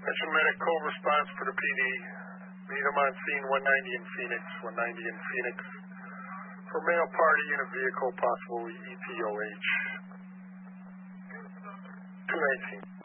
Special medical response for the PD. Meet them on scene 190 in Phoenix, 190 in Phoenix. For male party in a vehicle, possible ETOH. 219.